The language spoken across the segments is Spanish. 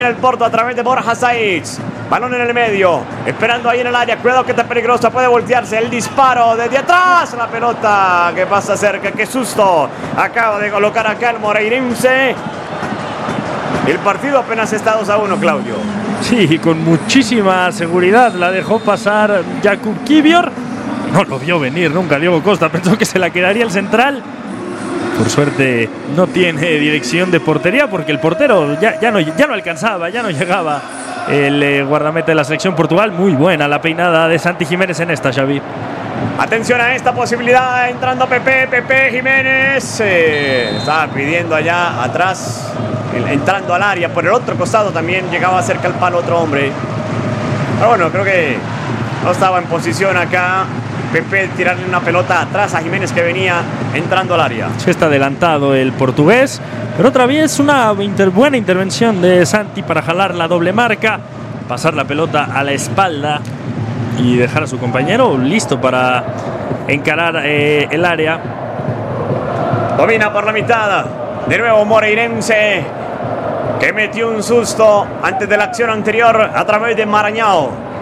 El Porto a través de Borja Saiz. Balón en el medio, esperando ahí en el área. Cuidado que está peligrosa, puede voltearse. El disparo desde atrás. La pelota que pasa cerca. Qué susto acaba de colocar acá el moreirense. El partido apenas está 2-1, Claudio. Sí, con muchísima seguridad la dejó pasar Jakub Kivior. No lo vio venir nunca Diogo Costa. Pensó que se la quedaría el central. Por suerte no tiene dirección de portería porque el portero ya no alcanzaba, ya no llegaba. El guardameta de la selección Portugal. Muy buena la peinada de Santi Jiménez en esta, Xavi. Atención a esta posibilidad. Entrando Pepe Jiménez. Estaba pidiendo allá atrás. Entrando al área. Por el otro costado también llegaba cerca al palo otro hombre. Pero bueno, creo que no estaba en posición acá Pepe tirarle una pelota atrás a Jiménez que venía entrando al área. Se está adelantado el portugués, pero otra vez una buena intervención de Santi para jalar la doble marca, pasar la pelota a la espalda y dejar a su compañero listo para encarar el área. Domina por la mitad. De nuevo moreirense, que metió un susto antes de la acción anterior a través de Maranhão.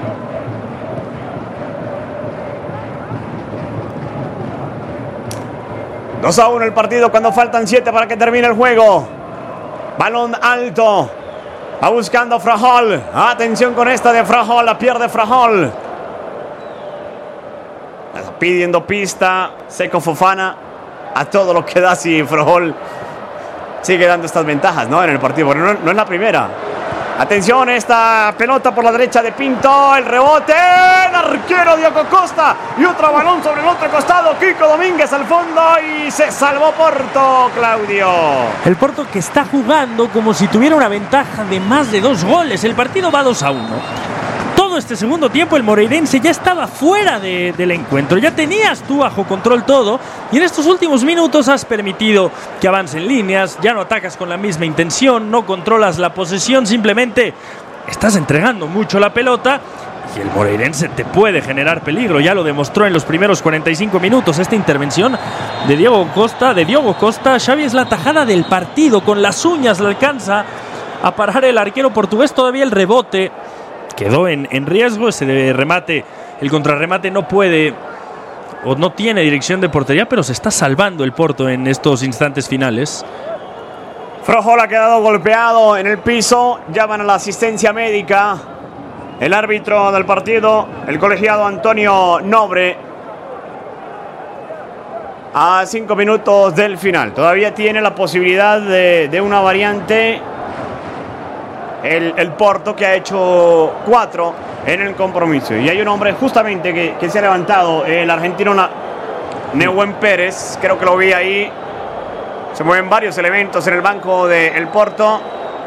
Dos a 1 el partido cuando faltan 7 para que termine el juego. Balón alto. Va buscando Frajol. Atención con esta de Frajol. La pierde Frajol. Está pidiendo pista. Seko Fofana. A todo lo que da si Frajol sigue dando estas ventajas, ¿no? En el partido. Pero no es la primera. Atención, esta pelota por la derecha de Pinto. El rebote. El arquero Diogo Costa. Y otro balón sobre el otro costado. Kiko Domínguez al fondo. Y se salvó Porto, Claudio. El Porto que está jugando como si tuviera una ventaja de más de 2 goles. El partido va 2-1. Todo este segundo tiempo el moreirense ya estaba fuera del encuentro. Ya tenías tú bajo control todo. Y en estos últimos minutos has permitido que avancen líneas. Ya no atacas con la misma intención. No controlas la posesión. Simplemente estás entregando mucho la pelota. Y el moreirense te puede generar peligro. Ya lo demostró en los primeros 45 minutos. Esta intervención de Diogo Costa. Xavi, es la tajada del partido. Con las uñas le alcanza a parar el arquero portugués. Todavía el rebote quedó en riesgo. Ese remate, el contrarremate no puede o no tiene dirección de portería, pero se está salvando el Porto en estos instantes finales. Frojol ha quedado golpeado en el piso. Llaman a la asistencia médica. El árbitro del partido, el colegiado Antonio Nobre, a 5 minutos del final. Todavía tiene la posibilidad de una variante. El Porto, que ha hecho 4 en el compromiso. Y hay un hombre justamente que se ha levantado, el argentino Nehuen Pérez. Creo que lo vi ahí. Se mueven varios elementos en el banco del Porto.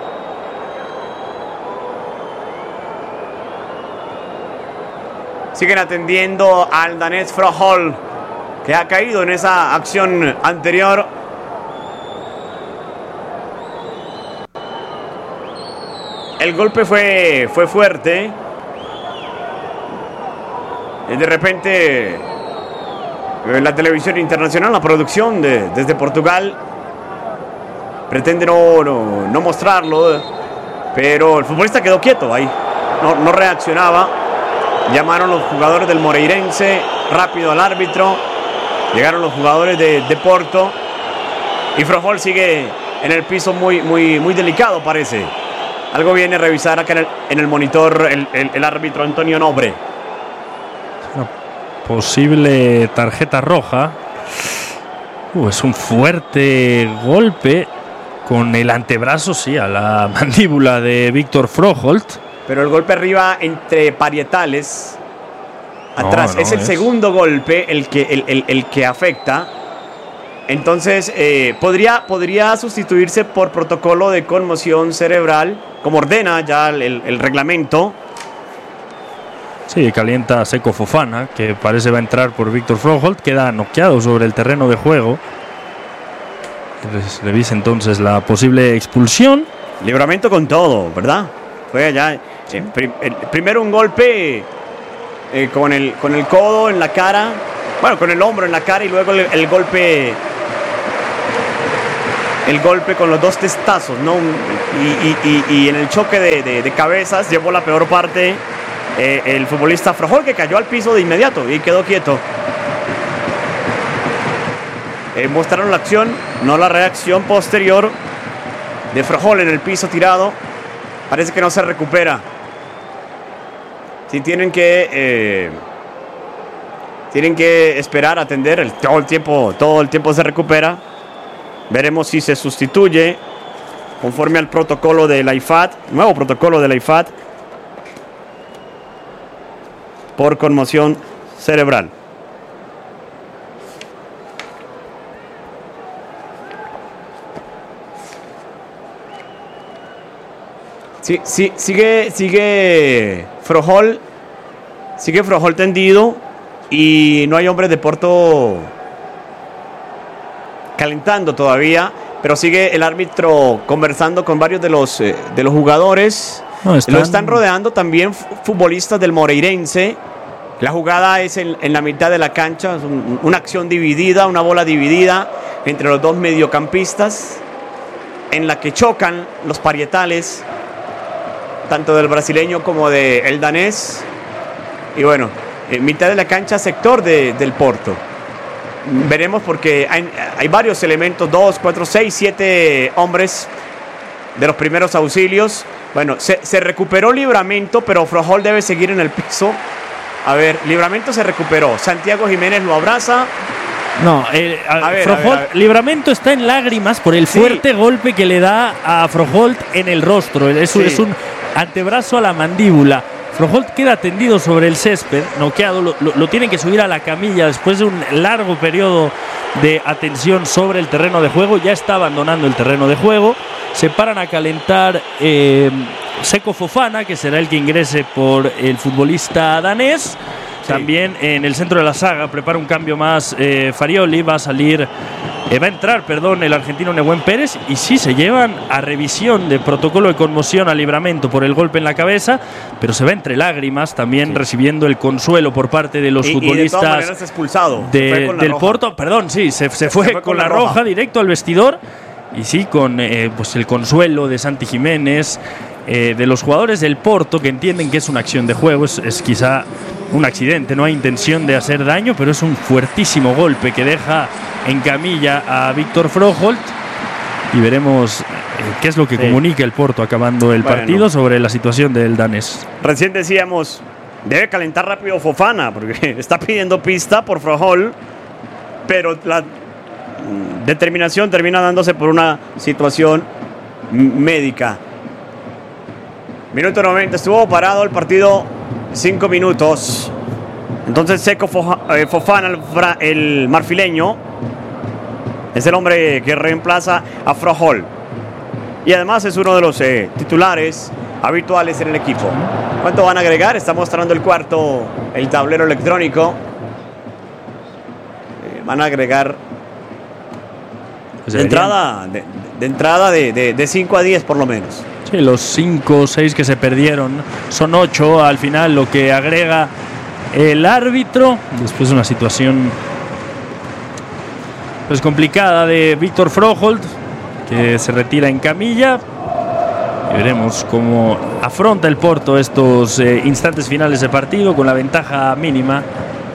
Siguen atendiendo al danés Frojol, que ha caído en esa acción anterior. El golpe fue fuerte. Y de repente, en la televisión internacional, la producción desde Portugal pretende no mostrarlo, pero el futbolista quedó quieto ahí, no reaccionaba. Llamaron los jugadores del moreirense rápido al árbitro. Llegaron los jugadores de Porto. Y Frojol sigue en el piso muy delicado, parece. Algo viene a revisar acá en el monitor el árbitro Antonio Nobre. Una posible tarjeta roja. Es un fuerte golpe con el antebrazo, sí, a la mandíbula de Víctor Frojol. Pero el golpe arriba entre parietales, atrás, es el segundo golpe el que afecta. Entonces podría sustituirse por protocolo de conmoción cerebral, como ordena ya el reglamento. Sí, calienta Seko Fofana, que parece va a entrar por Víctor Frojol. Queda noqueado sobre el terreno de juego. Revisa entonces la posible expulsión. Libramiento con todo, ¿verdad? Fue allá. Primero un golpe con el codo en la cara. Bueno, con el hombro en la cara, y luego el golpe el golpe con los dos testazos, ¿no? Y en el choque de cabezas llevó la peor parte el futbolista Frojol, que cayó al piso de inmediato y quedó quieto. Mostraron la acción, no la reacción posterior de Frojol en el piso tirado. Parece que no se recupera. Sí, tienen que esperar, atender. Todo el tiempo se recupera. Veremos si se sustituye conforme al protocolo de la IFAD, nuevo protocolo de la IFAD por conmoción cerebral. Sí, sigue Frojol tendido y no hay hombres de Porto calentando todavía, pero sigue el árbitro conversando con varios de los jugadores. Lo están rodeando también futbolistas del Moreirense. La jugada es en la mitad de la cancha, es una acción dividida, una bola dividida entre los dos mediocampistas, en la que chocan los parietales, tanto del brasileño como del danés. Y bueno, en mitad de la cancha, sector del Porto. Veremos porque hay varios elementos, 2, 4, 6, 7 hombres de los primeros auxilios. Bueno, se recuperó Livramento, pero Frojol debe seguir en el piso. A ver, Livramento se recuperó. Santiago Jiménez lo abraza. No, Frojol, Livramento está en lágrimas por el fuerte golpe que le da a Frojol en el rostro. Es un antebrazo a la mandíbula. Frojol queda tendido sobre el césped, noqueado, lo tienen que subir a la camilla después de un largo periodo de atención sobre el terreno de juego. Ya está abandonando el terreno de juego. Se paran a calentar Seko Fofana, que será el que ingrese por el futbolista danés. También en el centro de la saga prepara un cambio más Farioli, va a entrar el argentino Nehuen Pérez, y sí se llevan a revisión de protocolo de conmoción a Livramento por el golpe en la cabeza, pero se va entre lágrimas también recibiendo el consuelo por parte de los futbolistas de todas maneras expulsado del Porto. Se fue con la roja directo al vestidor, y sí con pues el consuelo de Santi Jiménez, de los jugadores del Porto, que entienden que es una acción de juego, es quizá un accidente, no hay intención de hacer daño, pero es un fuertísimo golpe que deja en camilla a Víctor Frojol, y veremos qué es lo que comunica el Porto acabando el partido sobre la situación del danés. Recién decíamos, debe calentar rápido Fofana, porque está pidiendo pista por Frojol, pero la determinación termina dándose por una situación médica. Minuto 90, estuvo parado el partido 5 minutos. Entonces Seko Fofana, el marfileño, es el hombre que reemplaza a Frojol. Y además es uno de los titulares habituales en el equipo. ¿Cuánto van a agregar? Está mostrando el cuarto, el tablero electrónico. Van a agregar pues de entrada de 5 a 10 por lo menos. Sí, los 5 o 6 que se perdieron son 8 al final, lo que agrega el árbitro después de una situación pues complicada de Víctor Frojol, que se retira en camilla, y veremos cómo afronta el Porto estos instantes finales de partido con la ventaja mínima.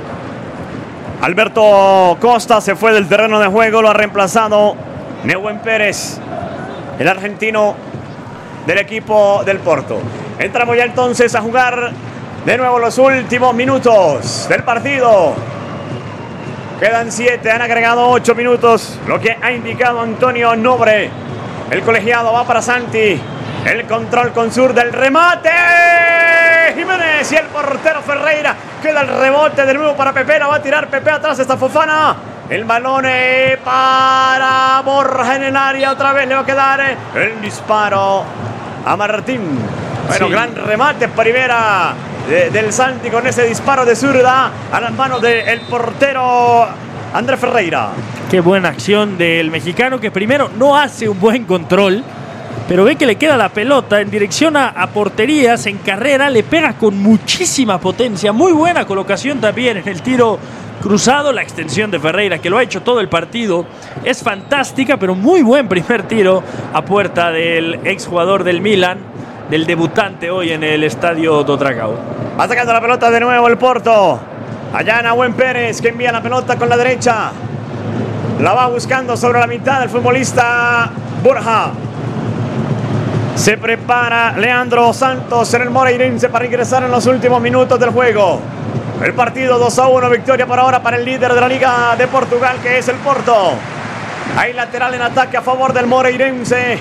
Alberto Costa se fue del terreno de juego, lo ha reemplazado Nehuen Pérez, el argentino del equipo del Porto. Entramos ya entonces a jugar de nuevo los últimos minutos del partido. Quedan 7, han agregado 8 minutos, lo que ha indicado Antonio Nobre. El colegiado va para Santi. El control con zurda, el remate. Jiménez y el portero Ferreira. Queda el rebote de nuevo para Pepe. La va a tirar Pepe, atrás está Fofana. El balón para Borja en el área. Otra vez le va a quedar el disparo a Martín. Bueno, gran remate primera del Santi con ese disparo de zurda a las manos del portero Andrés Ferreira. Qué buena acción del mexicano, que primero no hace un buen control, pero ve que le queda la pelota en dirección a portería, se encarrera, le pega con muchísima potencia. Muy buena colocación también en el tiro cruzado. La extensión de Ferreira, que lo ha hecho todo el partido, es fantástica, pero muy buen primer tiro a puerta del exjugador del Milan, del debutante hoy en el estadio do Dragao. Va sacando la pelota de nuevo el Porto. Allá Nahuel Pérez, que envía la pelota con la derecha. La va buscando sobre la mitad el futbolista Borja. Se prepara Leandro Santos en el Moreirense para ingresar en los últimos minutos del juego. El partido 2-1, victoria por ahora para el líder de la Liga de Portugal, que es el Porto. Hay lateral en ataque a favor del Moreirense.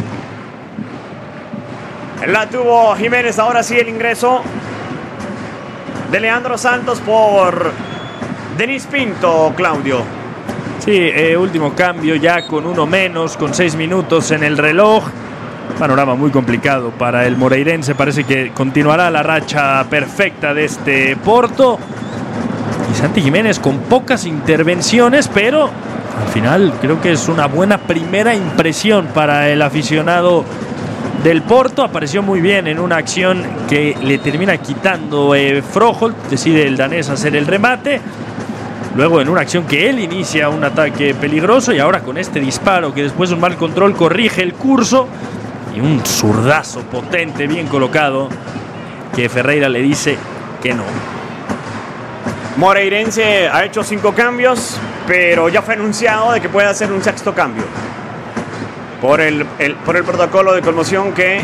La tuvo Jiménez, ahora sí el ingreso de Leandro Santos por Denis Pinto, Claudio. Sí, último cambio ya con uno menos, con 6 minutos en el reloj. Panorama muy complicado para el Moreirense. Parece que continuará la racha perfecta de este Porto. Y Santi Jiménez con pocas intervenciones, pero al final creo que es una buena primera impresión para el aficionado del Porto. Apareció muy bien en una acción que le termina quitando Froholt. Decide el danés hacer el remate. Luego en una acción que él inicia un ataque peligroso, y ahora con este disparo que después de un mal control corrige el curso. Y un zurdazo potente, bien colocado, que Ferreira le dice que no. Moreirense ha hecho 5 cambios, pero ya fue anunciado de que puede hacer un 6º cambio. Por el protocolo de conmoción que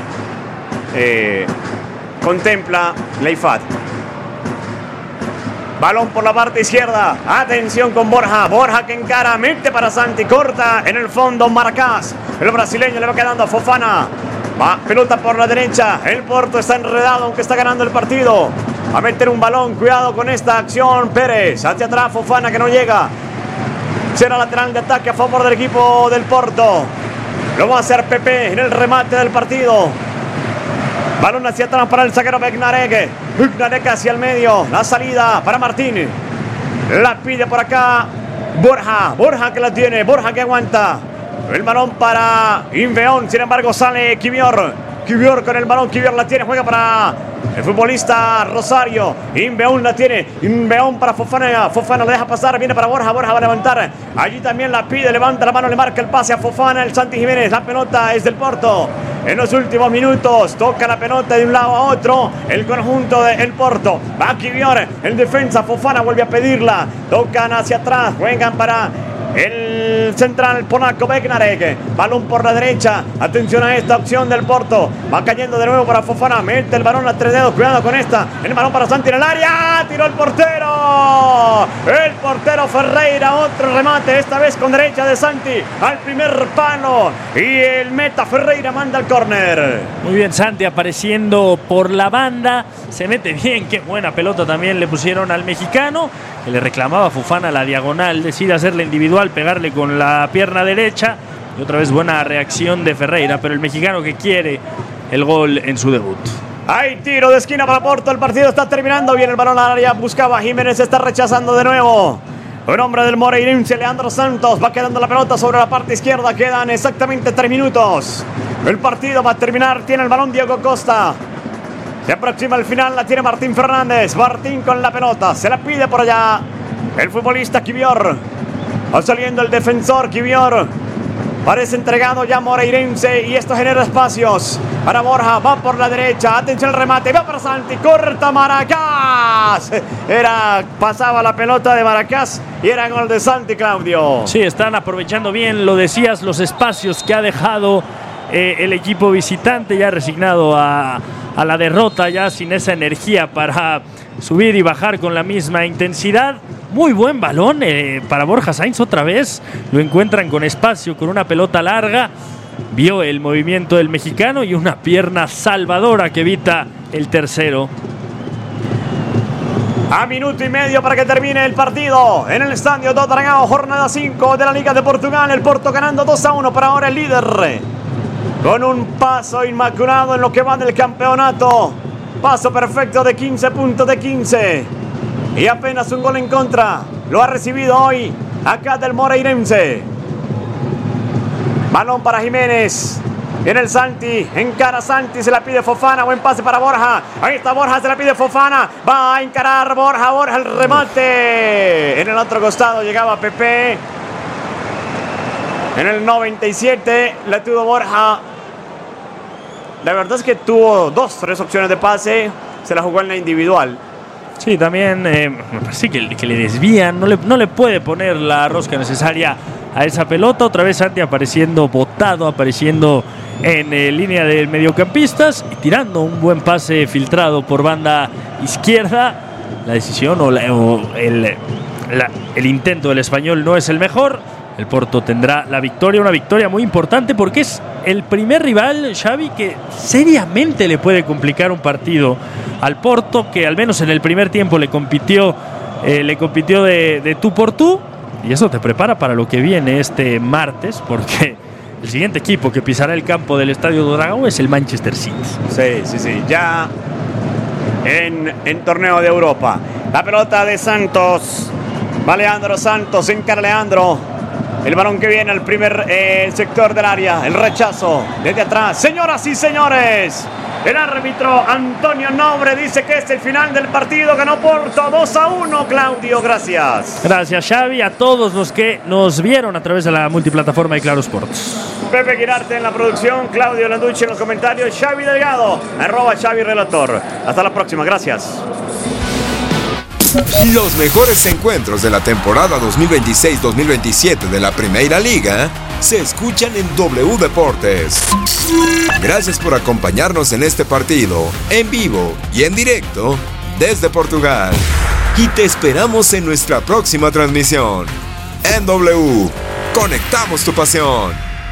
contempla la IFAD. Balón por la parte izquierda. Atención con Borja. Borja que encara, mete para Santi, corta en el fondo Maracás. El brasileño le va quedando a Fofana. Va, pelota por la derecha. El Porto está enredado, aunque está ganando el partido. Va a meter un balón. Cuidado con esta acción. Pérez. Hacia atrás Fofana, que no llega. Será lateral de ataque a favor del equipo del Porto. Lo va a hacer Pepe en el remate del partido. Balón hacia atrás para el zaguero Bednarek. Bednarek hacia el medio. La salida para Martín. La pide por acá Borja. Borja que la tiene. Borja que aguanta. El balón para Inveón. Sin embargo sale Kivior. Kivior con el balón. Kivior la tiene. Juega para el futbolista Rosario. Inveón la tiene. Inveón para Fofana. Fofana le deja pasar. Viene para Borja. Borja va a levantar. Allí también la pide. Levanta la mano. Le marca el pase a Fofana. El Santi Jiménez. La pelota es del Porto. En los últimos minutos toca la pelota de un lado a otro el conjunto del Porto. Va Kivior, el defensa. Fofana vuelve a pedirla. Tocan hacia atrás. Juegan para el central polaco Bednarek. Balón por la derecha. Atención a esta opción del Porto. Va cayendo de nuevo para Fofana. Mete el balón a 3 dedos. Cuidado con esta. El balón para Santi en el área. Tiró el portero. El portero Ferreira. Otro remate. Esta vez con derecha de Santi. Al primer palo. Y el meta Ferreira manda el córner. Muy bien Santi apareciendo por la banda. Se mete bien. Qué buena pelota también le pusieron al mexicano. Que le reclamaba a Fofana la diagonal. Decide hacerla individual. Pegarle con la pierna derecha. Y otra vez buena reacción de Ferreira. Pero el mexicano que quiere el gol en su debut. Hay tiro de esquina para Porto. El partido está terminando. Viene el balón al área. Buscaba Jiménez. Está rechazando de nuevo. Un hombre del Moreirense, Leandro Santos. Va quedando la pelota sobre la parte izquierda. Quedan exactamente 3 minutos. El partido va a terminar. Tiene el balón Diego Costa. Se aproxima el final. La tiene Martín Fernández. Martín con la pelota. Se la pide por allá el futbolista Kivior. Va saliendo el defensor Kivior. Parece entregado ya Moreirense y esto genera espacios para Borja. Va por la derecha. Atención al remate. Va para Santi. Corta Maracás. Pasaba la pelota de Maracás y era gol de Santi, Claudio. Sí, están aprovechando bien, lo decías, los espacios que ha dejado el equipo visitante, ya resignado a la derrota, ya sin esa energía para subir y bajar con la misma intensidad. Muy buen balón para Borja Sainz otra vez. Lo encuentran con espacio, con una pelota larga. Vio el movimiento del mexicano y una pierna salvadora que evita el tercero. A minuto y medio para que termine el partido en el estadio do Dragao, jornada 5 de la Liga de Portugal. El Porto ganando 2-1 para ahora el líder. Con un paso inmaculado en lo que va del campeonato. Paso perfecto de 15 puntos de 15. Y apenas un gol en contra. Lo ha recibido hoy acá del Moreirense. Balón para Jiménez. Viene el Santi, encara Santi, se la pide Fofana, buen pase para Borja. Ahí está Borja, se la pide Fofana. Va a encarar Borja el remate. En el otro costado llegaba Pepe. En el 97 la tuvo Borja. La verdad es que tuvo 2-3 opciones de pase. Se la jugó en la individual. Sí, también me parece que le desvían. No le puede poner la rosca necesaria a esa pelota. Otra vez Santi apareciendo botado, apareciendo en línea de mediocampistas y tirando un buen pase filtrado por banda izquierda. La decisión el intento del Español no es el mejor. El Porto tendrá la victoria, una victoria muy importante porque es el primer rival, Xavi, que seriamente le puede complicar un partido al Porto, que al menos en el primer tiempo le compitió de tú por tú, y eso te prepara para lo que viene este martes, porque el siguiente equipo que pisará el campo del Estadio do Dragão es el Manchester City. Sí, ya en torneo de Europa. La pelota de Santos, va Leandro Santos, encara Leandro. El balón que viene al primer sector del área. El rechazo desde atrás. Señoras y señores, el árbitro Antonio Nobre dice que es el final del partido. Ganó Porto 2-1. Claudio, gracias. Gracias, Xavi. A todos los que nos vieron a través de la multiplataforma de Claro Sports. Pepe Girarte en la producción. Claudio Landucci en los comentarios. Xavi Delgado, @Xavi Relator. Hasta la próxima. Gracias. Los mejores encuentros de la temporada 2026-2027 de la Primeira Liga se escuchan en W Deportes. Gracias por acompañarnos en este partido, en vivo y en directo desde Portugal. Y te esperamos en nuestra próxima transmisión. En W, conectamos tu pasión.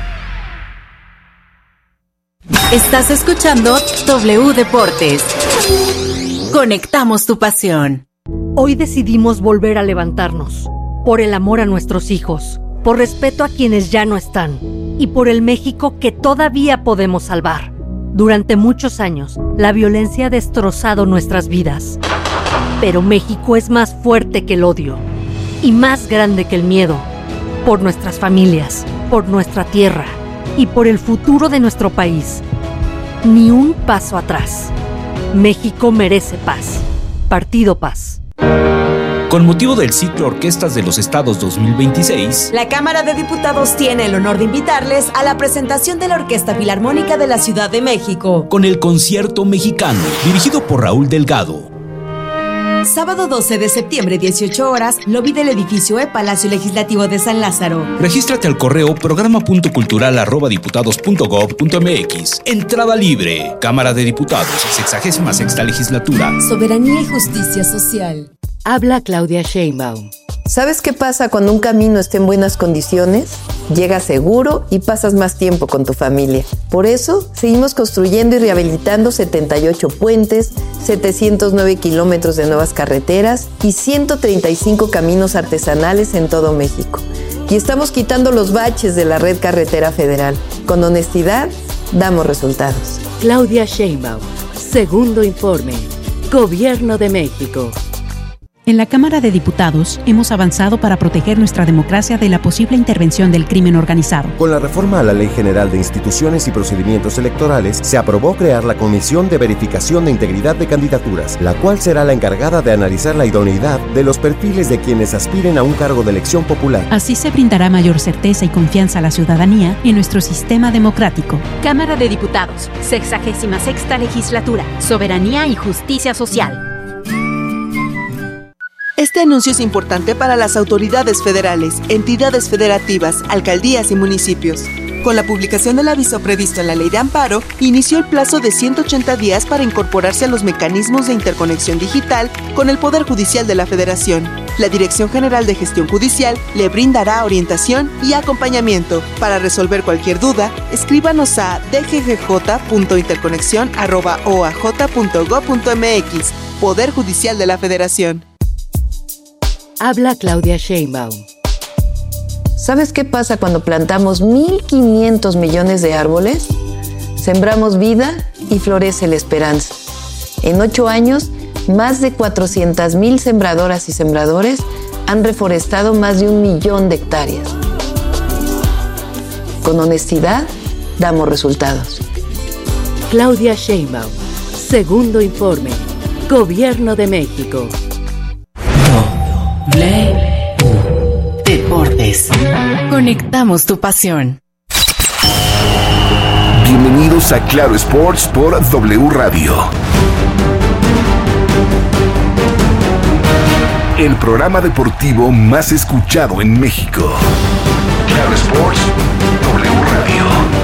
Estás escuchando W Deportes. Conectamos tu pasión. Hoy decidimos volver a levantarnos, por el amor a nuestros hijos, por respeto a quienes ya no están y por el México que todavía podemos salvar. Durante muchos años, la violencia ha destrozado nuestras vidas, pero México es más fuerte que el odio y más grande que el miedo, por nuestras familias, por nuestra tierra y por el futuro de nuestro país. Ni un paso atrás. México merece paz. Partido Paz. Con motivo del ciclo Orquestas de los Estados 2026, la Cámara de Diputados tiene el honor de invitarles a la presentación de la Orquesta Filarmónica de la Ciudad de México, con el Concierto Mexicano, dirigido por Raúl Delgado. Sábado 12 de septiembre, 18 horas, lobby del edificio Palacio Legislativo de San Lázaro. Regístrate al correo programa.cultural@diputados.gov.mx. Entrada libre. Cámara de Diputados, 66ª legislatura. Soberanía y justicia social. Habla Claudia Sheinbaum. ¿Sabes qué pasa cuando un camino está en buenas condiciones? Llegas seguro y pasas más tiempo con tu familia. Por eso, seguimos construyendo y rehabilitando 78 puentes, 709 kilómetros de nuevas carreteras y 135 caminos artesanales en todo México. Y estamos quitando los baches de la red carretera federal. Con honestidad, damos resultados. Claudia Sheinbaum. Segundo informe. Gobierno de México. En la Cámara de Diputados hemos avanzado para proteger nuestra democracia de la posible intervención del crimen organizado. Con la reforma a la Ley General de Instituciones y Procedimientos Electorales, se aprobó crear la Comisión de Verificación de Integridad de Candidaturas, la cual será la encargada de analizar la idoneidad de los perfiles de quienes aspiren a un cargo de elección popular. Así se brindará mayor certeza y confianza a la ciudadanía en nuestro sistema democrático. Cámara de Diputados, 66ª legislatura, Soberanía y Justicia Social. Este anuncio es importante para las autoridades federales, entidades federativas, alcaldías y municipios. Con la publicación del aviso previsto en la Ley de Amparo, inició el plazo de 180 días para incorporarse a los mecanismos de interconexión digital con el Poder Judicial de la Federación. La Dirección General de Gestión Judicial le brindará orientación y acompañamiento. Para resolver cualquier duda, escríbanos a dggj.interconexión@oaj.gov.mx. Poder Judicial de la Federación. Habla Claudia Sheinbaum. ¿Sabes qué pasa cuando plantamos 1.500 millones de árboles? Sembramos vida y florece la esperanza. En 8 años, más de 400,000 sembradoras y sembradores han reforestado más de 1 millón de hectáreas. Con honestidad, damos resultados. Claudia Sheinbaum, segundo informe. Gobierno de México. Deportes. Conectamos tu pasión. Bienvenidos a Claro Sports por W Radio. El programa deportivo más escuchado en México. Claro Sports, W Radio.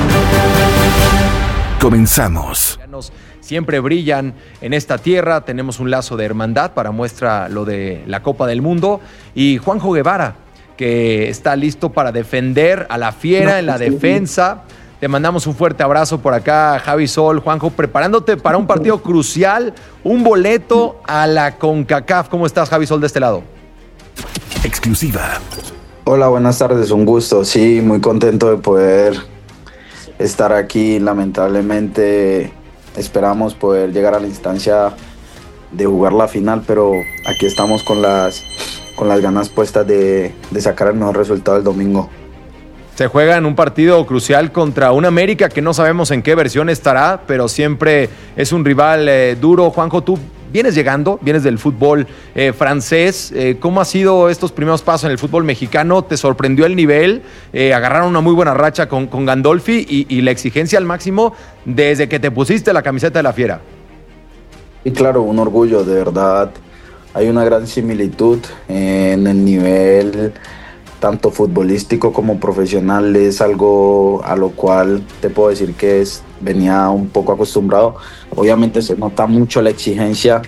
Comenzamos. Siempre brillan en esta tierra. Tenemos un lazo de hermandad para muestra lo de la Copa del Mundo. Y Juanjo Guevara, que está listo para defender a la Fiera en la defensa. Te mandamos un fuerte abrazo por acá, Javi Sol. Juanjo, preparándote para un partido crucial, un boleto a la CONCACAF. ¿Cómo estás, Javi Sol, de este lado? Exclusiva. Hola, buenas tardes, un gusto. Sí, muy contento de poder estar aquí. Lamentablemente esperamos poder llegar a la instancia de jugar la final, pero aquí estamos con las ganas puestas de sacar el mejor resultado el domingo. Se juega en un partido crucial contra un América que no sabemos en qué versión estará, pero siempre es un rival duro. Juanjo, tú vienes del fútbol francés. ¿Cómo ha sido estos primeros pasos en el fútbol mexicano? ¿Te sorprendió el nivel? Agarraron una muy buena racha con Gandolfi y la exigencia al máximo desde que te pusiste la camiseta de la Fiera. Y claro, un orgullo, de verdad. Hay una gran similitud en el nivel tanto futbolístico como profesional. Es algo a lo cual te puedo decir que venía un poco acostumbrado. Obviamente se nota mucho la exigencia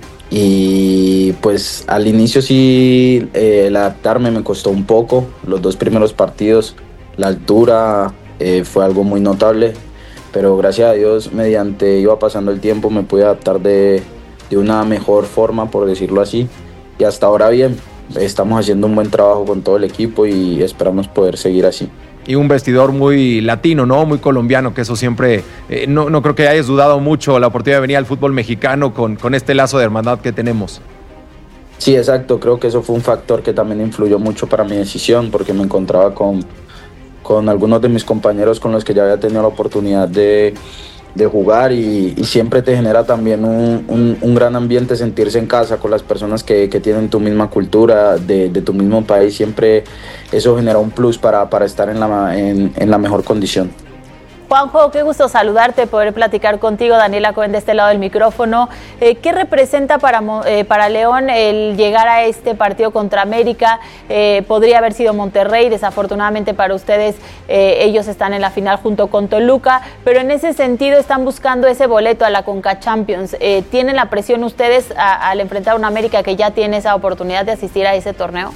y pues al inicio sí el adaptarme me costó un poco. Los 2 primeros partidos, la altura fue algo muy notable, pero gracias a Dios mediante iba pasando el tiempo me pude adaptar de una mejor forma, por decirlo así, y hasta ahora bien. Estamos haciendo un buen trabajo con todo el equipo y esperamos poder seguir así. Y un vestidor muy latino, ¿no? Muy colombiano, que eso siempre... no creo que hayas dudado mucho la oportunidad de venir al fútbol mexicano con este lazo de hermandad que tenemos. Sí, exacto. Creo que eso fue un factor que también influyó mucho para mi decisión, porque me encontraba con algunos de mis compañeros con los que ya había tenido la oportunidad de jugar y siempre te genera también un gran ambiente sentirse en casa con las personas que tienen tu misma cultura, de tu mismo país. Siempre eso genera un plus para estar en la mejor condición. Juanjo, qué gusto saludarte, poder platicar contigo. Daniela Cohen de este lado del micrófono. ¿Qué representa para León el llegar a este partido contra América? Podría haber sido Monterrey, desafortunadamente para ustedes ellos están en la final junto con Toluca, pero en ese sentido están buscando ese boleto a la Conca Champions. ¿Tienen la presión ustedes al enfrentar a una América que ya tiene esa oportunidad de asistir a ese torneo?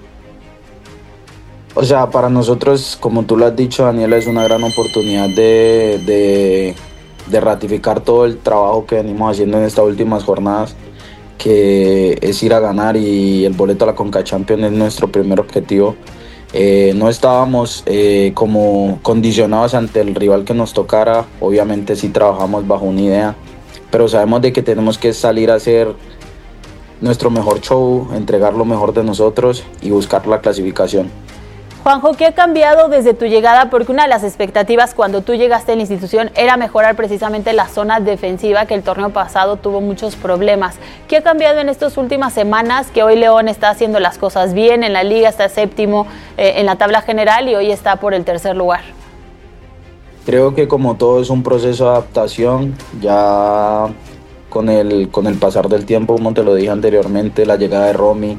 O sea, para nosotros, como tú lo has dicho, Daniela, es una gran oportunidad de ratificar todo el trabajo que venimos haciendo en estas últimas jornadas, que es ir a ganar, y el boleto a la Conca Champions es nuestro primer objetivo. No estábamos como condicionados ante el rival que nos tocara. Obviamente sí trabajamos bajo una idea, pero sabemos de que tenemos que salir a hacer nuestro mejor show, entregar lo mejor de nosotros y buscar la clasificación. Juanjo, ¿qué ha cambiado desde tu llegada? Porque una de las expectativas cuando tú llegaste a la institución era mejorar precisamente la zona defensiva, que el torneo pasado tuvo muchos problemas. ¿Qué ha cambiado en estas últimas semanas? Que hoy León está haciendo las cosas bien en la liga, está séptimo en la tabla general y hoy está por el 3er lugar. Creo que como todo es un proceso de adaptación, ya con el pasar del tiempo, como te lo dije anteriormente, la llegada de Romy,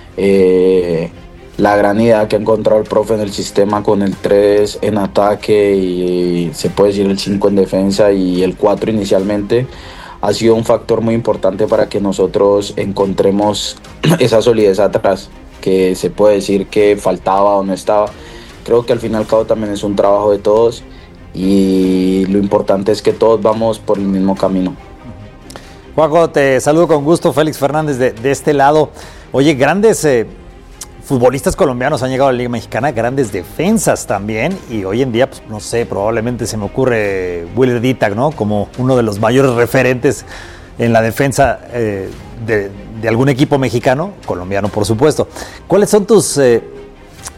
la gran idea que ha encontrado el profe en el sistema con el 3 en ataque y se puede decir el 5 en defensa y el 4 inicialmente, ha sido un factor muy importante para que nosotros encontremos esa solidez atrás, que se puede decir que faltaba o no estaba. Creo que al fin y al cabo también es un trabajo de todos y lo importante es que todos vamos por el mismo camino. Juanjo, te saludo con gusto, Félix Fernández de este lado. Oye, grandes futbolistas colombianos han llegado a la Liga Mexicana, grandes defensas también, y hoy en día, pues no sé, probablemente se me ocurre Willer Ditak, ¿no? Como uno de los mayores referentes en la defensa de algún equipo mexicano, colombiano por supuesto. ¿Cuáles son tus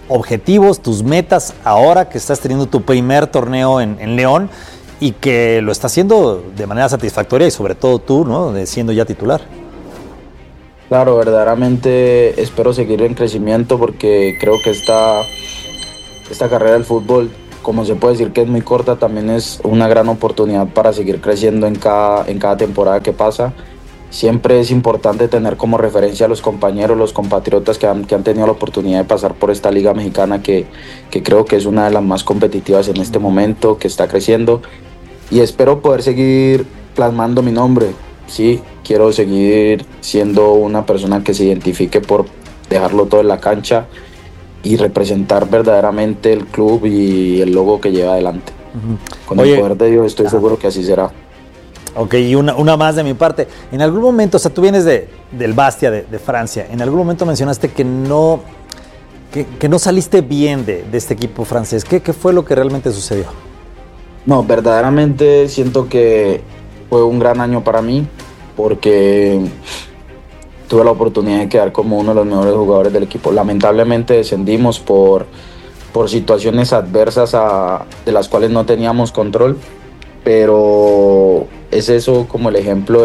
objetivos, tus metas ahora que estás teniendo tu primer torneo en León y que lo está haciendo de manera satisfactoria y sobre todo tú, ¿no? Siendo ya titular. Claro, verdaderamente espero seguir en crecimiento porque creo que esta carrera del fútbol, como se puede decir que es muy corta, también es una gran oportunidad para seguir creciendo en cada temporada que pasa. Siempre es importante tener como referencia a los compañeros, los compatriotas que han tenido la oportunidad de pasar por esta Liga Mexicana que creo que es una de las más competitivas en este momento, que está creciendo. Y espero poder seguir plasmando mi nombre. Sí, quiero seguir siendo una persona que se identifique por dejarlo todo en la cancha y representar verdaderamente el club y el logo que lleva adelante. Con el poder de Dios estoy seguro que así será. Ok, y una más de mi parte. En algún momento, o sea, tú vienes del Bastia de Francia, en algún momento mencionaste que no saliste bien de este equipo francés. ¿Qué fue lo que realmente sucedió? No, verdaderamente siento que fue un gran año para mí porque tuve la oportunidad de quedar como uno de los mejores jugadores del equipo. Lamentablemente descendimos por situaciones adversas de las cuales no teníamos control, pero es eso como el ejemplo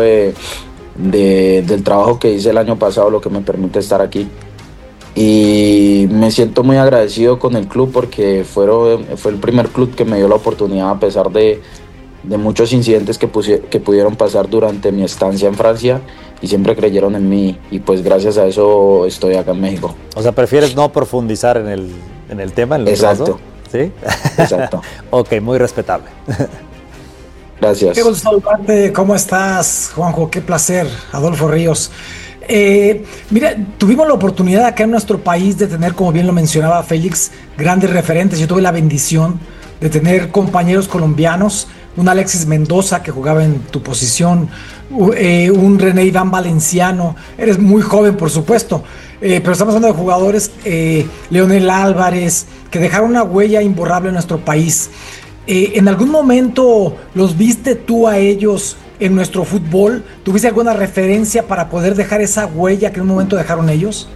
del trabajo que hice el año pasado lo que me permite estar aquí. Y me siento muy agradecido con el club porque fue el primer club que me dio la oportunidad a pesar de muchos incidentes que pudieron pasar durante mi estancia en Francia y siempre creyeron en mí y pues gracias a eso estoy acá en México. O sea, ¿prefieres no profundizar en el tema? Exacto. ¿Sí? Exacto. Ok, muy respetable. Gracias. Qué gusto saludarte. ¿Cómo estás, Juanjo? Qué placer. Adolfo Ríos. Mira, tuvimos la oportunidad acá en nuestro país de tener, como bien lo mencionaba Félix, grandes referentes. Yo tuve la bendición de tener compañeros colombianos, un Alexis Mendoza que jugaba en tu posición, un René Iván Valenciano. Eres muy joven, por supuesto, pero estamos hablando de jugadores, Leonel Álvarez, que dejaron una huella imborrable en nuestro país. ¿En algún momento los viste tú a ellos en nuestro fútbol? ¿Tuviste alguna referencia para poder dejar esa huella que en un momento dejaron ellos?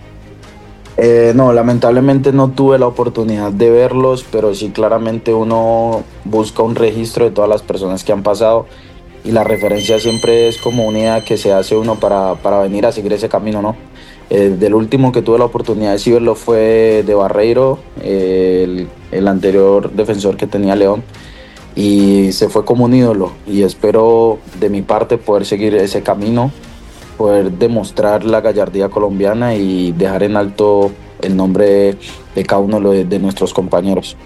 No, lamentablemente no tuve la oportunidad de verlos, pero sí claramente uno busca un registro de todas las personas que han pasado y la referencia siempre es como una idea que se hace uno para venir a seguir ese camino, ¿no? Del último que tuve la oportunidad de verlo fue de Barreiro, el anterior defensor que tenía León, y se fue como un ídolo y espero de mi parte poder seguir ese camino, poder demostrar la gallardía colombiana y dejar en alto el nombre de cada uno de nuestros compañeros.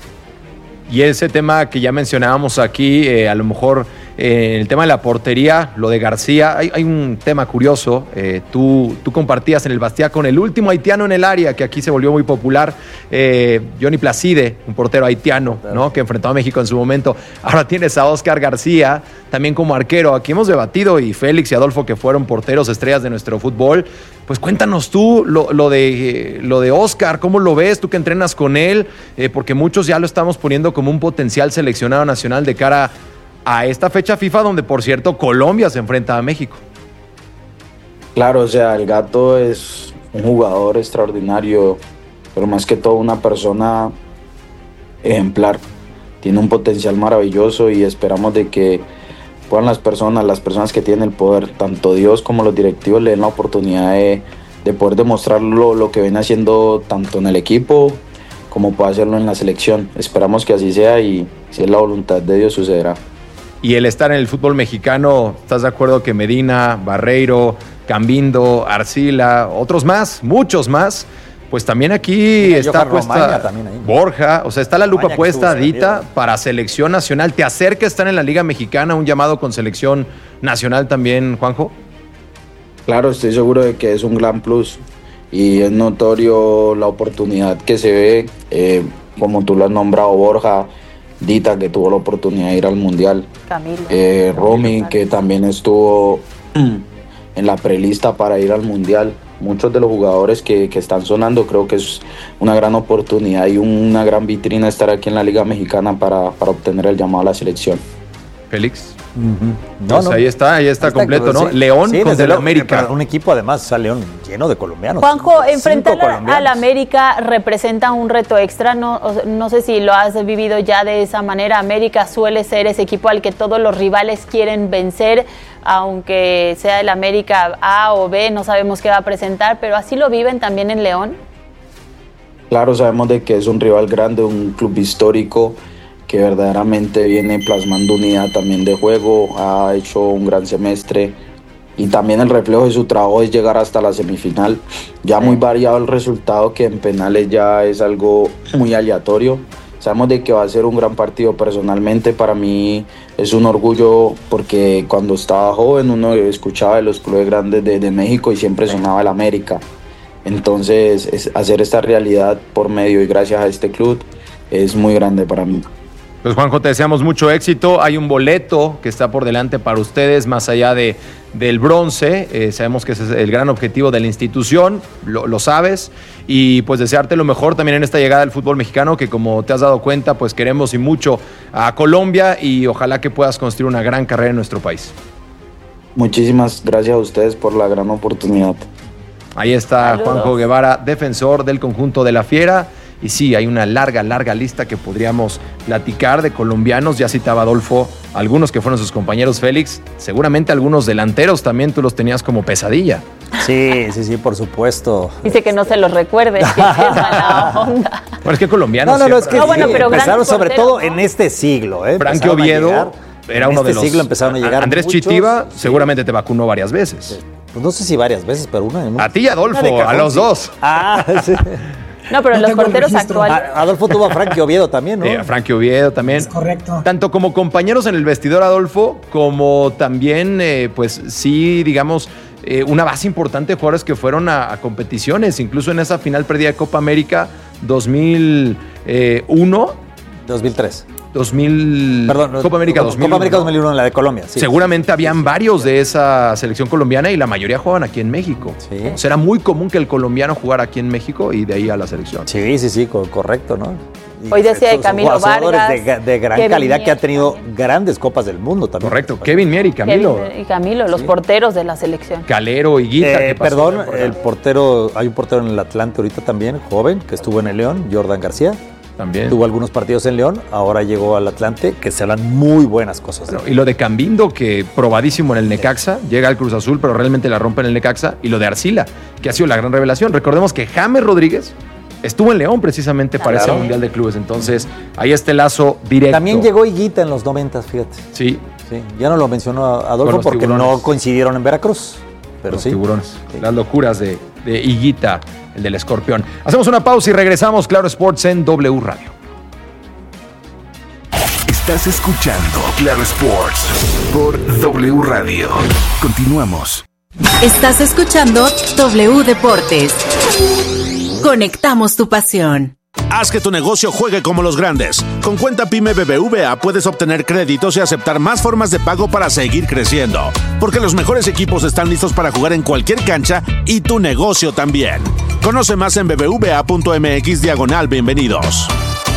Y ese tema que ya mencionábamos aquí, a lo mejor el tema de la portería, lo de García, hay un tema curioso. Tú compartías en el Bastia con el último haitiano en el área, que aquí se volvió muy popular, Johnny Placide, un portero haitiano, ¿no? Que enfrentó a México en su momento. Ahora tienes a Oscar García, también como arquero. Aquí hemos debatido, y Félix y Adolfo, que fueron porteros estrellas de nuestro fútbol. Pues cuéntanos tú lo de Oscar, ¿cómo lo ves? Tú que entrenas con él, porque muchos ya lo estamos poniendo como un potencial seleccionado nacional de cara a esta fecha FIFA, donde por cierto Colombia se enfrenta a México. Claro, o sea, el Gato es un jugador extraordinario, pero más que todo una persona ejemplar. Tiene un potencial maravilloso y esperamos de que puedan las personas que tienen el poder, tanto Dios como los directivos, le den la oportunidad de poder demostrar lo que viene haciendo tanto en el equipo como puede hacerlo en la selección. Esperamos que así sea y si es la voluntad de Dios sucederá. Y el estar en el fútbol mexicano, ¿estás de acuerdo que Medina, Barreiro, Cambindo, Arcila, otros más, muchos más, pues también aquí está puesta Borja, o sea, está la lupa puesta, Dita, para selección nacional? ¿Te acerca estar en la Liga Mexicana, un llamado con selección nacional también, Juanjo? Claro, estoy seguro de que es un gran plus y es notorio la oportunidad que se ve, como tú lo has nombrado, Borja, Dita, que tuvo la oportunidad de ir al Mundial, Romy, que también estuvo en la prelista para ir al Mundial. Muchos de los jugadores que están sonando, creo que es una gran oportunidad y una gran vitrina estar aquí en la Liga Mexicana para obtener el llamado a la selección. Félix. Ahí está completo, ¿no? Sí. León sí, contra el América. Un equipo además, o sea, León lleno de colombianos. Juanjo, enfrentar al América representa un reto extra. No sé si lo has vivido ya de esa manera. América suele ser ese equipo al que todos los rivales quieren vencer, aunque sea el América A o B, no sabemos qué va a presentar, pero así lo viven también en León. Claro, sabemos de que es un rival grande, un club histórico que verdaderamente viene plasmando unidad también de juego, ha hecho un gran semestre y también el reflejo de su trabajo es llegar hasta la semifinal. Ya muy variado el resultado, que en penales ya es algo muy aleatorio. Sabemos de que va a ser un gran partido. Personalmente para mí es un orgullo porque cuando estaba joven uno escuchaba de los clubes grandes de México y siempre sonaba el América. Entonces hacer esta realidad por medio y gracias a este club es muy grande para mí. Pues Juanjo, te deseamos mucho éxito. Hay un boleto que está por delante para ustedes, más allá del bronce. Sabemos que ese es el gran objetivo de la institución, lo sabes. Y pues desearte lo mejor también en esta llegada del fútbol mexicano, que como te has dado cuenta, pues queremos y mucho a Colombia y ojalá que puedas construir una gran carrera en nuestro país. Muchísimas gracias a ustedes por la gran oportunidad. Ahí está. Saludos. Juanjo Guevara, defensor del conjunto de la Fiera. Y sí, hay una larga lista que podríamos platicar de colombianos. Ya citaba Adolfo algunos que fueron sus compañeros, Félix. Seguramente algunos delanteros también tú los tenías como pesadilla. Sí, por supuesto. Dice que no se los recuerde, que es mala onda. Bueno, es que colombianos No, es que pero empezaron sobre todo en este siglo. Frankie Oviedo era uno de los... siglo empezaron a llegar Andrés muchos, Chitiva seguramente te vacunó varias veces. Pues no sé si varias veces, pero una. A ti y Adolfo, a los dos. Sí. No, pero los porteros actuales. Adolfo tuvo a Frankie Oviedo también, ¿no? Sí, a Frankie Oviedo también. Es correcto. Tanto como compañeros en el vestidor, Adolfo, como también, pues sí, digamos, una base importante de jugadores que fueron a competiciones, incluso en esa final perdida de Copa América 2001. 2003. Perdón, Copa América 2001. Copa América 2001 en la de Colombia. Sí. Seguramente habían varios de esa selección colombiana y la mayoría jugaban aquí en México. Sí. O sea, era muy común que el colombiano jugara aquí en México y de ahí a la selección. Sí, correcto, ¿no? Hoy decía de Camilo Vargas. De gran Kevin calidad Mier, que ha tenido grandes copas del mundo también. Correcto, Kevin Mier y Camilo. Los porteros de la selección. Calero, Higuita. Perdón, el portero, hay un portero en el Atlante ahorita también, joven, que estuvo en el León, Jordan García. También. Tuvo algunos partidos en León, ahora llegó al Atlante, que se hablan muy buenas cosas. Y lo de Cambindo, que probadísimo en el Necaxa, llega al Cruz Azul, pero realmente la rompe en el Necaxa. Y lo de Arcila, que ha sido la gran revelación. Recordemos que James Rodríguez estuvo en León precisamente para ese Mundial de Clubes. Entonces, ahí está el lazo directo. También llegó Higuita en los 90, fíjate. Sí. Ya no lo mencionó Adolfo porque tiburones. No coincidieron en Veracruz. Pero los tiburones. Sí. Las locuras de Higuita, el del escorpión. Hacemos una pausa y regresamos. Claro Sports en W Radio. Estás escuchando Claro Sports por W Radio. Continuamos. Estás escuchando W Deportes. Conectamos tu pasión. Haz que tu negocio juegue como los grandes. Con cuenta PYME BBVA puedes obtener créditos y aceptar más formas de pago para seguir creciendo. Porque los mejores equipos están listos para jugar en cualquier cancha y tu negocio también. Conoce más en bbva.mx/bienvenidos.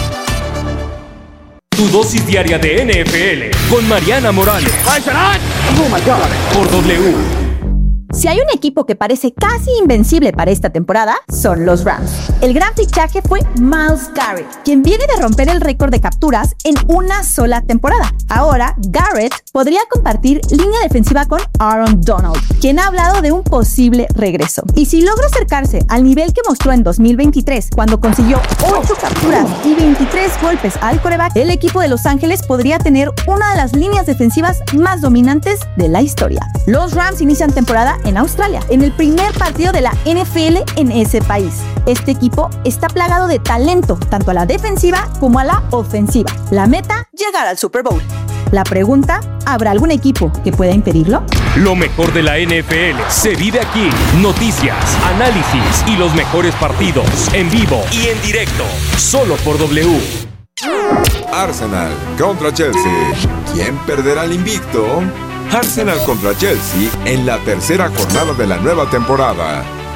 Tu dosis diaria de NFL con Mariana Morales. Por W. Si hay un equipo que parece casi invencible para esta temporada, son los Rams. El gran fichaje fue Myles Garrett, quien viene de romper el récord de capturas en una sola temporada. Ahora, Garrett podría compartir línea defensiva con Aaron Donald, quien ha hablado de un posible regreso. Y si logra acercarse al nivel que mostró en 2023, cuando consiguió 8 capturas y 23 golpes al quarterback, el equipo de Los Ángeles podría tener una de las líneas defensivas más dominantes de la historia. Los Rams inician temporada en Australia, en el primer partido de la NFL en ese país. Este equipo está plagado de talento, tanto a la defensiva como a la ofensiva. La meta, llegar al Super Bowl. La pregunta, ¿habrá algún equipo que pueda impedirlo? Lo mejor de la NFL se vive aquí. Noticias, análisis y los mejores partidos en vivo y en directo, solo por W. Arsenal contra Chelsea. ¿Quién perderá el invicto? Arsenal contra Chelsea en la tercera jornada de la nueva temporada.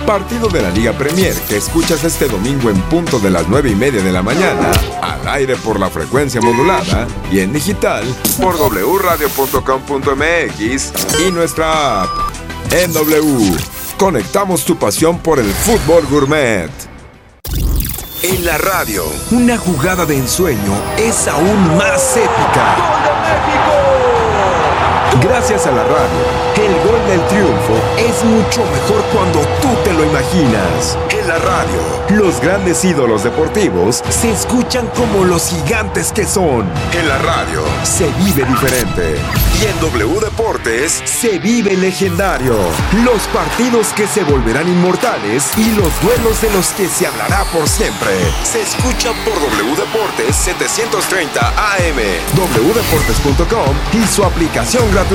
partido de la Liga Premier que escuchas este domingo en punto de las 9:30 de la mañana, al aire por la frecuencia modulada y en digital por wradio.com.mx y nuestra app. En W, conectamos tu pasión por el fútbol gourmet. En la radio, una jugada de ensueño es aún más épica. ¡Gol de México! Gracias a la radio, el gol del triunfo es mucho mejor cuando tú te lo imaginas. En la radio, los grandes ídolos deportivos se escuchan como los gigantes que son. En la radio, se vive diferente. Y en W Deportes, se vive legendario. Los partidos que se volverán inmortales y los duelos de los que se hablará por siempre. Se escuchan por W Deportes 730 AM, wdeportes.com y su aplicación gratuita.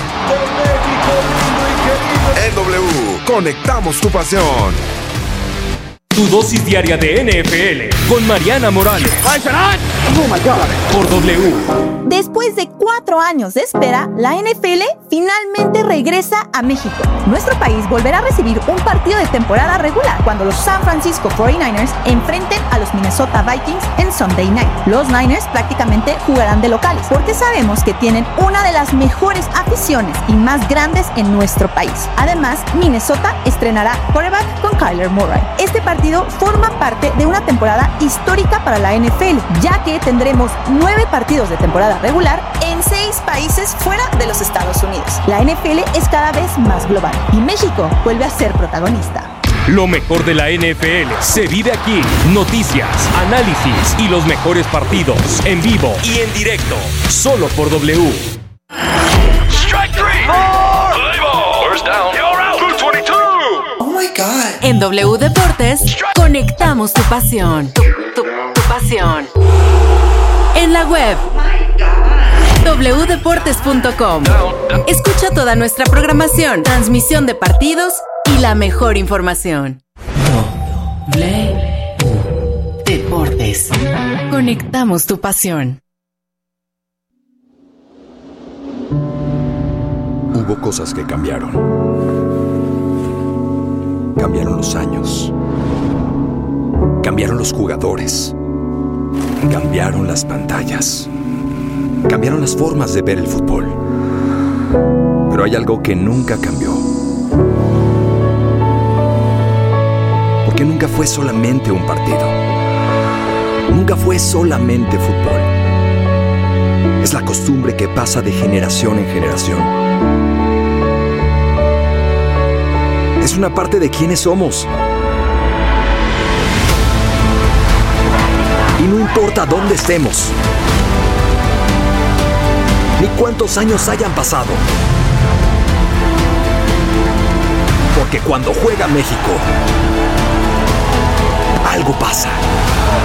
En W, conectamos tu pasión. Tu dosis diaria de NFL con Mariana Morales. Por W. Después de 4 años de espera, la NFL finalmente regresa a México. Nuestro país volverá a recibir un partido de temporada regular cuando los San Francisco 49ers enfrenten a los Minnesota Vikings en Sunday Night. Los Niners prácticamente jugarán de locales porque sabemos que tienen una de las mejores aficiones y más grandes en nuestro país. Además, Minnesota estrenará quarterback con Kyler Murray. Este partido forma parte de una temporada histórica para la NFL, ya que tendremos 9 partidos de temporada regular en 6 países fuera de los Estados Unidos. La NFL es cada vez más global y México vuelve a ser protagonista. Lo mejor de la NFL se vive aquí. Noticias, análisis y los mejores partidos en vivo y en directo. Solo por W. Strike three. First down. You're out. 222. Oh my God. En W Deportes, conectamos tu pasión. Tu pasión. En la web. wdeportes.com. Escucha toda nuestra programación, transmisión de partidos y la mejor información. W Deportes. Conectamos tu pasión. Hubo cosas que cambiaron. Cambiaron los años. Cambiaron los jugadores. Cambiaron las pantallas. Cambiaron las formas de ver el fútbol. Pero hay algo que nunca cambió. Porque nunca fue solamente un partido. Nunca fue solamente fútbol. Es la costumbre que pasa de generación en generación. Es una parte de quienes somos. Y no importa dónde estemos, ni cuántos años hayan pasado. Porque cuando juega México, algo pasa.